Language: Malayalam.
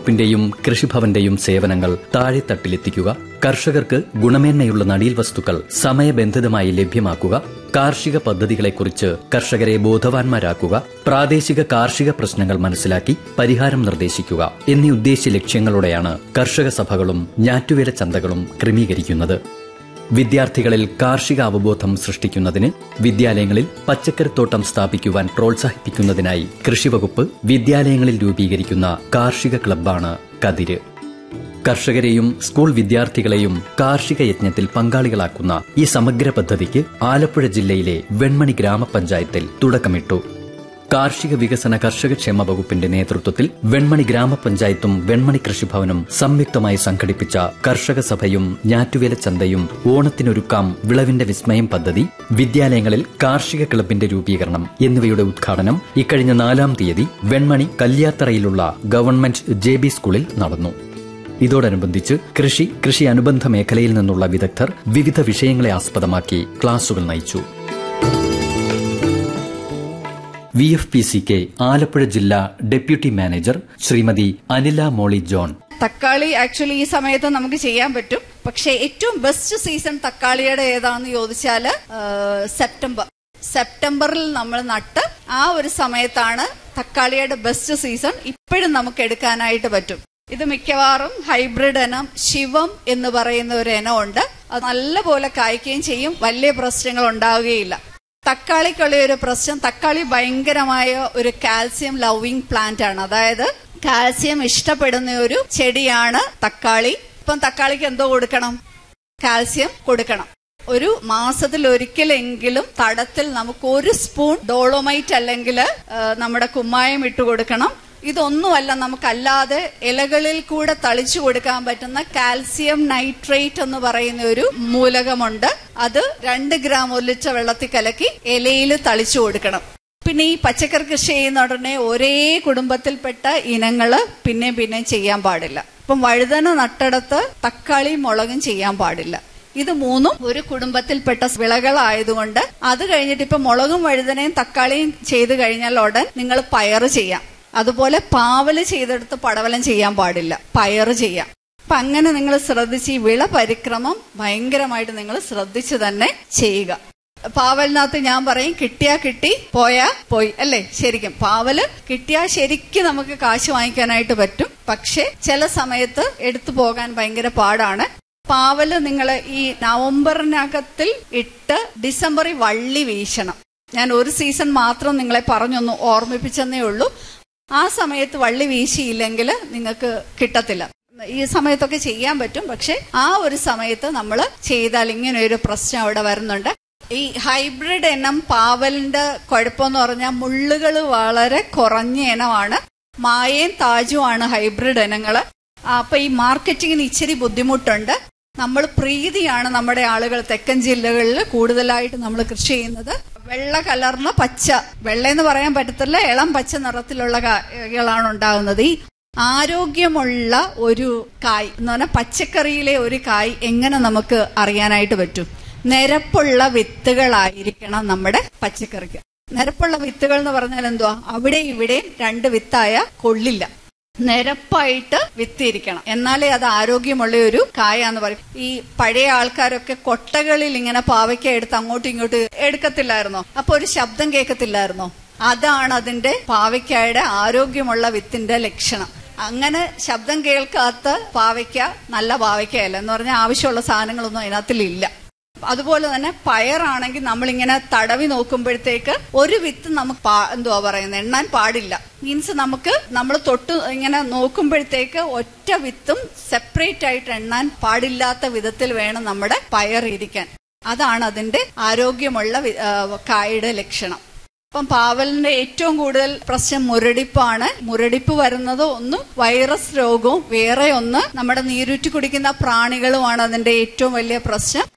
വകുപ്പിന്റെയും കൃഷിഭവന്റെയും സേവനങ്ങൾ താഴെത്തട്ടിലെത്തിക്കുക, കർഷകർക്ക് ഗുണമേന്മയുള്ള നടീൽ വസ്തുക്കൾ സമയബന്ധിതമായി ലഭ്യമാക്കുക, കാർഷിക പദ്ധതികളെക്കുറിച്ച് കർഷകരെ ബോധവാന്മാരാക്കുക, പ്രാദേശിക കാർഷിക പ്രശ്നങ്ങൾ മനസ്സിലാക്കി പരിഹാരം നിർദ്ദേശിക്കുക എന്നീ ഉദ്ദേശ്യ ലക്ഷ്യങ്ങളോടെയാണ് കർഷക സഭകളും ഞാറ്റുവേല ചന്തകളും ക്രമീകരിക്കുന്നത്. വിദ്യാർത്ഥികളിൽ കാർഷിക അവബോധം സൃഷ്ടിക്കുന്നതിന് വിദ്യാലയങ്ങളിൽ പച്ചക്കറിത്തോട്ടം സ്ഥാപിക്കുവാൻ പ്രോത്സാഹിപ്പിക്കുന്നതിനായി കൃഷിവകുപ്പ് വിദ്യാലയങ്ങളിൽ രൂപീകരിക്കുന്ന കാർഷിക ക്ലബ്ബാണ് കതിര്. കർഷകരെയും സ്കൂൾ വിദ്യാർത്ഥികളെയും കാർഷിക യജ്ഞത്തിൽ പങ്കാളികളാക്കുന്ന ഈ സമഗ്ര പദ്ധതിക്ക് ആലപ്പുഴ ജില്ലയിലെ വെൺമണി ഗ്രാമപഞ്ചായത്തിൽ തുടക്കമിട്ടു. കാർഷിക വികസന കർഷകക്ഷേമ വകുപ്പിന്റെ നേതൃത്വത്തിൽ വെൺമണി ഗ്രാമപഞ്ചായത്തും വെൺമണി കൃഷിഭവനും സംയുക്തമായി സംഘടിപ്പിച്ച കർഷക സഭയും ഞാറ്റുവേല ചന്തയും ഓണത്തിനൊരുക്കാം വിളവിന്റെ വിസ്മയം പദ്ധതി, വിദ്യാലയങ്ങളിൽ കാർഷിക ക്ലബിന്റെ രൂപീകരണം എന്നിവയുടെ ഉദ്ഘാടനം ഇക്കഴിഞ്ഞ 4-ാം തീയതി വെൺമണി കല്യാത്തറയിലുള്ള ഗവൺമെന്റ് JB സ്കൂളിൽ നടന്നു. ഇതോടനുബന്ധിച്ച് കൃഷി അനുബന്ധ മേഖലയിൽ നിന്നുള്ള വിദഗ്ധർ വിവിധ വിഷയങ്ങളെ ആസ്പദമാക്കി ക്ലാസുകൾ നയിച്ചു. VFPCK ആലപ്പുഴ ജില്ലാ ഡെപ്യൂട്ടി മാനേജർ ശ്രീമതി അനില മോളി ജോൺ. തക്കാളി ആക്ച്വലി ഈ സമയത്ത് നമുക്ക് ചെയ്യാൻ പറ്റും. പക്ഷെ ഏറ്റവും ബെസ്റ്റ് സീസൺ തക്കാളിയുടെ ഏതാന്ന് ചോദിച്ചാല് സെപ്റ്റംബറിൽ നമ്മൾ നട്ട് ആ ഒരു സമയത്താണ് തക്കാളിയുടെ ബെസ്റ്റ് സീസൺ. ഇപ്പോഴും നമുക്ക് എടുക്കാനായിട്ട് പറ്റും. ഇത് മിക്കവാറും ഹൈബ്രിഡ് ഇനം ശിവം എന്ന് പറയുന്ന ഒരു ഇനമുണ്ട്. അത് നല്ലപോലെ കായ്ക്കുകയും ചെയ്യും, വലിയ പ്രശ്നങ്ങൾ ഉണ്ടാവുകയില്ല. തക്കാളിക്കുള്ള ഒരു പ്രശ്നം, തക്കാളി ഭയങ്കരമായ ഒരു കാൽസ്യം ലവിങ് പ്ലാന്റ് ആണ്. അതായത് കാൽസ്യം ഇഷ്ടപ്പെടുന്ന ഒരു ചെടിയാണ് തക്കാളി. ഇപ്പം തക്കാളിക്ക് എന്തോ കൊടുക്കണം? കാൽസ്യം കൊടുക്കണം. ഒരു മാസത്തിൽ ഒരിക്കലെങ്കിലും തടത്തിൽ നമുക്ക് 1 സ്പൂൺ ഡോളോമൈറ്റ് അല്ലെങ്കിൽ നമ്മുടെ കുമ്മായം ഇട്ട് കൊടുക്കണം. ഇതൊന്നുമല്ല, നമുക്കല്ലാതെ ഇലകളിൽ കൂടെ തളിച്ചു കൊടുക്കാൻ പറ്റുന്ന കാൽസ്യം നൈട്രേറ്റ് എന്ന് പറയുന്ന ഒരു മൂലകമുണ്ട്. അത് 2 ഗ്രാം 1 ലിറ്റർ വെള്ളത്തിൽ കലക്കി ഇലയിൽ തളിച്ചു കൊടുക്കണം. പിന്നെ ഈ പച്ചക്കറി കൃഷി ചെയ്യുന്ന ഉടനെ ഒരേ കുടുംബത്തിൽപ്പെട്ട ഇനങ്ങള് പിന്നെ ചെയ്യാൻ പാടില്ല. ഇപ്പം വഴുതന നട്ടിടത്ത് തക്കാളി മുളകും ചെയ്യാൻ പാടില്ല. ഇത് 3ഉം ഒരു കുടുംബത്തിൽപ്പെട്ട വിളകളായതുകൊണ്ട് അത് കഴിഞ്ഞിട്ട് ഇപ്പൊ മുളകും വഴുതനയും തക്കാളിയും ചെയ്ത് കഴിഞ്ഞാൽ ഉടൻ നിങ്ങൾ പയറ് ചെയ്യാം. അതുപോലെ പാവല് ചെയ്തെടുത്ത് പടവലം ചെയ്യാൻ പാടില്ല, പയറ് ചെയ്യാം. അപ്പൊ അങ്ങനെ നിങ്ങൾ ശ്രദ്ധിച്ച് ഈ വിള പരിക്രമം ഭയങ്കരമായിട്ട് നിങ്ങൾ ശ്രദ്ധിച്ച് തന്നെ ചെയ്യുക. പാവലിനകത്ത് ഞാൻ പറയും, കിട്ടിയാ കിട്ടി, പോയാ പോയി, അല്ലേ? ശരിക്കും പാവല് കിട്ടിയാ ശരിക്കും നമുക്ക് കാശ് വാങ്ങിക്കാനായിട്ട് പറ്റും. പക്ഷെ ചില സമയത്ത് എടുത്തു പോകാൻ ഭയങ്കര പാടാണ്. പാവല് നിങ്ങൾ ഈ നവംബറിനകത്തിൽ ഇട്ട് ഡിസംബറിൽ വള്ളി വീശണം. ഞാൻ ഒരു സീസൺ മാത്രം നിങ്ങളെ പറഞ്ഞൊന്ന് ഓർമ്മിപ്പിച്ചെന്നേ ഉള്ളൂ. ആ സമയത്ത് വള്ളി വീശിയില്ലെങ്കിൽ നിങ്ങൾക്ക് കിട്ടത്തില്ല. ഈ സമയത്തൊക്കെ ചെയ്യാൻ പറ്റും, പക്ഷെ ആ ഒരു സമയത്ത് നമ്മൾ ചെയ്താൽ ഇങ്ങനെ ഒരു പ്രശ്നം അവിടെ വരുന്നുണ്ട്. ഈ ഹൈബ്രിഡ് ഇനം പാവലിന്റെ കുഴപ്പമെന്ന് പറഞ്ഞാൽ മുള്ളുകൾ വളരെ കുറഞ്ഞ ഇനമാണ്. മായയും താജുമാണ് ഹൈബ്രിഡ് ഇനങ്ങള്. അപ്പൊ ഈ മാർക്കറ്റിങ്ങിന് ഇച്ചിരി ബുദ്ധിമുട്ടുണ്ട്. നമ്മൾ പ്രീതിയാണ് നമ്മുടെ ആളുകൾ തെക്കൻ ജില്ലകളിൽ കൂടുതലായിട്ട് നമ്മൾ കൃഷി ചെയ്യുന്നത്. വെള്ള കലർന്ന പച്ച, വെള്ളയെന്ന് പറയാൻ പറ്റത്തില്ല, ഇളം പച്ച നിറത്തിലുള്ള കായ്കളാണ് ഉണ്ടാകുന്നത്. ഈ ആരോഗ്യമുള്ള ഒരു കായ് എന്ന് പറഞ്ഞാൽ പച്ചക്കറിയിലെ ഒരു കായ് എങ്ങനെ നമുക്ക് അറിയാനായിട്ട് പറ്റും? നിരപ്പുള്ള വിത്തുകളായിരിക്കണം നമ്മുടെ പച്ചക്കറിക്ക്. നിരപ്പുള്ള വിത്തുകൾ എന്ന് പറഞ്ഞാൽ എന്തുവാ? അവിടെ ഇവിടെ 2 വിത്തായ കൊള്ളില്ല. നിരപ്പായിട്ട് വിത്തിരിക്കണം, എന്നാലേ അത് ആരോഗ്യമുള്ള ഒരു കായാന്ന് പറയും. ഈ പഴയ ആൾക്കാരൊക്കെ കൊട്ടകളിൽ ഇങ്ങനെ പാവയ്ക്ക എടുത്ത് അങ്ങോട്ടും ഇങ്ങോട്ടും എടുക്കത്തില്ലായിരുന്നോ? അപ്പൊ ഒരു ശബ്ദം കേൾക്കത്തില്ലായിരുന്നോ? അതാണ് അതിന്റെ പാവയ്ക്കായുടെ ആരോഗ്യമുള്ള വിത്തിന്റെ ലക്ഷണം. അങ്ങനെ ശബ്ദം കേൾക്കാത്ത പാവയ്ക്ക നല്ല പാവയ്ക്കയല്ല എന്ന് പറഞ്ഞാൽ ആവശ്യമുള്ള സാധനങ്ങളൊന്നും അതിനകത്തിലില്ല. അതുപോലെ തന്നെ പയറാണെങ്കിൽ നമ്മളിങ്ങനെ തടവി നോക്കുമ്പോഴത്തേക്ക് ഒരു വിത്ത് നമുക്ക് എന്തുവാ പറയുന്നത്, എണ്ണാൻ പാടില്ല. മീൻസ് നമ്മൾ തൊട്ട് ഇങ്ങനെ നോക്കുമ്പോഴത്തേക്ക് ഒറ്റ വിത്തും സെപ്പറേറ്റ് ആയിട്ട് എണ്ണാൻ പാടില്ലാത്ത വിധത്തിൽ വേണം നമ്മുടെ പയർ ഇരിക്കാൻ. അതാണ് അതിന്റെ ആരോഗ്യമുള്ള കായുടെ ലക്ഷണം. അപ്പം പാവലിന്റെ ഏറ്റവും കൂടുതൽ പ്രശ്നം മുരടിപ്പാണ്. മുരടിപ്പ് വരുന്നത് ഒന്ന് വൈറസ് രോഗവും വേറെ ഒന്ന് നമ്മുടെ നീരൂറ്റി കുടിക്കുന്ന പ്രാണികളുമാണ് അതിന്റെ ഏറ്റവും വലിയ പ്രശ്നം.